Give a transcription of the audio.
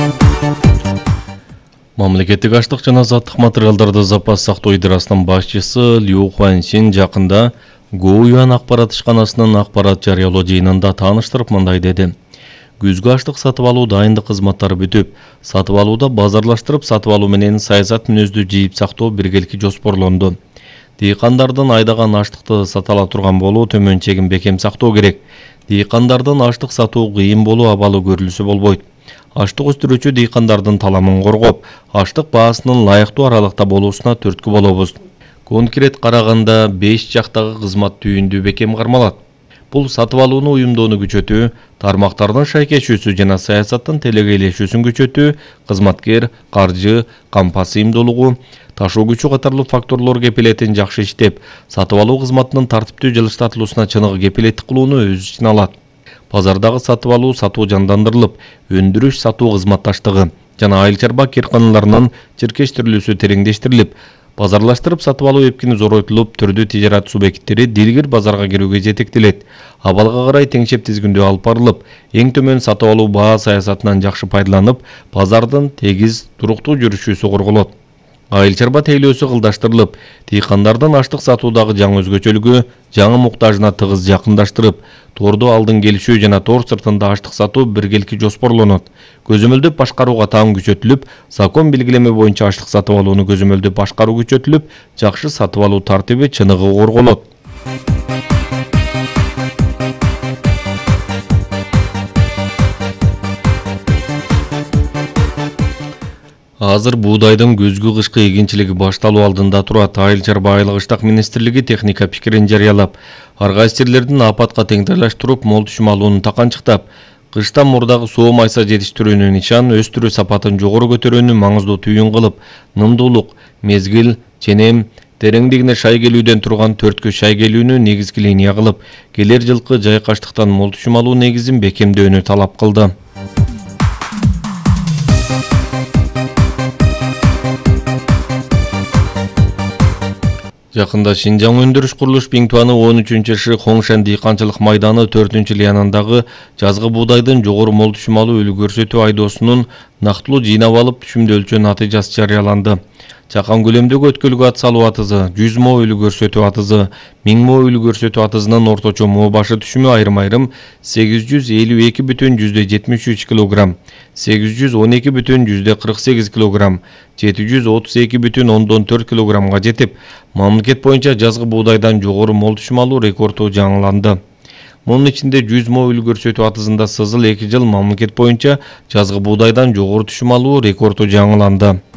Мамлекеттик аштык жана азаттык материалдарды запас сактоо идерасынын башчысы Лю Хуаньсин жакында Гоуюан акпарат ишканасынын акпарат жарыялоо жыйынында тааныштырып мындай деди. Күзгү аштык сатып алуу дайындык кызматтары бүтүп, сатып алууда базарлаштырып сатып алуу менен саясат мүнөздүү жыйып сактоо биргелики жоспорлонду. Дыйкандардын айдаган аштыкты сата ала турган болуу төмөн чегин бекем сактоо керек. Дыйкандардын аштык сатуу кыйын болуу абалы көрүлүсө болбойт. Аштык өстүрүүчү дыйкандардын таламын коргоп, аштык баасынын ылайыктуу аралыкта болуусуна түрткү болобуз. Конкрет караганда 5 жактагы кызмат түйүндүү бекем кармалат. Бул сатып алууну уюмдоону күчөтүү, тармактардын шайкешүүсү жана саясаттын телегейлешүүсүн күчөтүү, кызматкер, каржы, кампа сыйымдуулугу, ташуу күчү катарлуу факторлор кепилетин жакшы иштеп, сатып алуу кызматынын тартиптүү жылыштатылуусуна чыныгы кепилеттик кылууну өз ичине алат. Базардагы сатып алуу сатуу жандандырылып, өндүрүш сатуу кызматташтыгы жана айыл чарба кыйрканаларынын чиркештирилүүсү тереңдештирилип, базарлаштырып сатып алуу эпкини зоройтулуп, түрдүү тижарат субъекттери дилгир базарга кирүүгө жетектелет. Абалга карай теңшеп тизгиндөө алып барылып, эң төмөн сатып алуу баа саясатынан жакшы пайдаланып, базардын тегиз, туруктуу жүрүшүүсү корголот. Айыл чарба тейлөөсү кылдаштырылып, дыйкандардын аштык сатуудагы жаңы өзгөчөлүгү жаңы муктажына тыгыз жакындаштырып, торду алдын келишүү жана тор сыртында аштык сатуу биргелики жоспорлонот. Көзөмөлдөп башкарууга таң күчөтүлүп, закон белгилеме боюнча аштык сатып алууну көзөмөлдөп башкаруу күчөтүлүп, жакшы сатып алуу тартиби чыныгы корголот. Азыр буудайдын көзгү кышкы эгинчилиги башталуу алдында турат. Айыл чарба айлык ыштак министрлиги техника пикирин жарыялап, ар кайсы жерлердин апатка теңдейлештирип мол түшүм алууну таканчыктап, кыштан мурдагы соо майса жетиштирүүнү нишан, өстүрүү сапатын жогору көтөрүүнү маңыздуу түйүн кылып, нымдуулук, мезгил, ченем, тереңдигине шай келүүдөн турган төрткө шай келүүнү негизги линия кылып, келер жылкы жайкы аштыктан мол түшүм алуу негизин бекемдөөнү талап кылды. Жакында Шинжаң өндүрүш курулуш Биңтуаны 13-ші Хоңшан дыйканчылык майданы 4-чү лиянындагы жазгы буудайдын жогору мол түшүм алуу үлгү көрсөтүү айдоосунун нактылуу жыйнап алып түшүмдү өлчөө натыйжасы жарыяланды. Чакан көлөмдөгү өткөлгө ат салуу атызы, 100 мо үлгү көрсөтүү атызы, 1000 мо үлгү көрсөтүү атызынын орточо мо башы түшүмү айрым-айрым 852,73 кг, 812,48 кг, 732,4 кг жетип, мамлекет боюнча жазгы буудайдан жогору мол түшүм алуу рекорду жаңыланды. Мунун ичинде 100 мо үлгү көрсөтүү атызында сызыл 2 жыл мамлекет боюнча жазгы буудайдан жогору түшүм алуу рекорду жаңыланды.